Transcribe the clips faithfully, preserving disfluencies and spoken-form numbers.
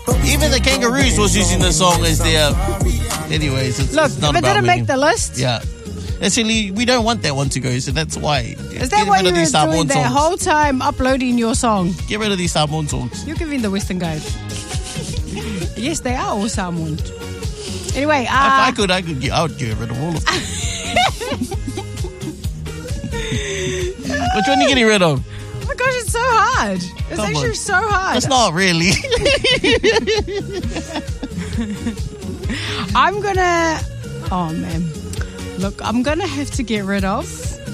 Even the Kangaroos was using the song as their... Anyways, it's, Look, it's not if it about didn't winning. make the list... Yeah. Actually, we don't want that one to go, so that's why. Is that why you were doing that songs. whole time uploading your song? Get rid of these Samoan songs. You're giving the Western guide. Yes, they are all Samoan. Anyway, uh... if I could, I could get, I would get rid of all of them. Which one are you getting rid of? Oh my gosh, it's so hard. It's Come actually on. so hard. It's not really. I'm gonna... Oh, man. Look, I'm gonna have to get rid of...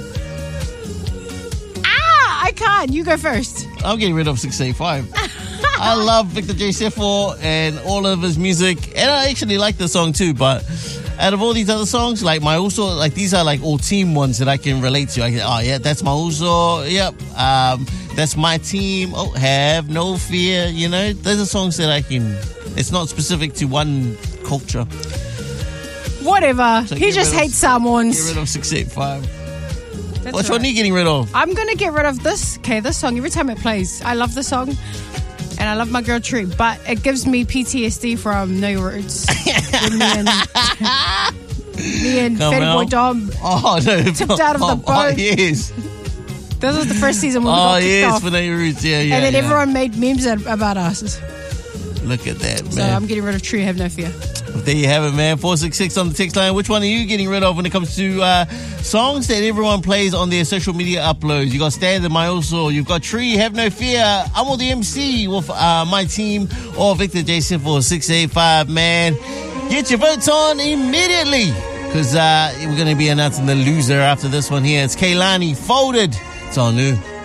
Ah! I can't. You go first. I'm getting rid of six eighty-five. I love Victor J. Sefo and all of his music. And I actually like the song too, but... out of all these other songs, like my Uso, like these are like all team ones that I can relate to. I can, oh yeah, that's my Uso. Yep. Um, that's my team. Oh, have no fear. You know, those are songs that I can, it's not specific to one culture. Whatever. So he just of, hates Samoans. Get rid of six eighty-five. That's Which right. one are you getting rid of? I'm going to get rid of this. Okay, this song, every time it plays, I love the song. And I love my girl Tree, but it gives me P T S D from Know Your Roots. When me and, me and Come Fatty Boy out. Dom Oh, no. tipped out of the oh, boat. Oh, yes. This was the first season when we Oh, got kicked yes, off. for the roots. Yeah, yeah. and then yeah. everyone made memes about us. Look at that, man. So I'm getting rid of Tree, have no fear. There you have it, man. four six six on the text line. Which one are you getting rid of when it comes to uh, songs that everyone plays on their social media uploads? You got Stand and My Also. You've got Tree, Have No Fear. I'm on the M C with uh, my team, or Victor Jason for six eighty-five, man. Get your votes on immediately, because uh, we're going to be announcing the loser after this one here. It's Kehlani, Folded. It's all new.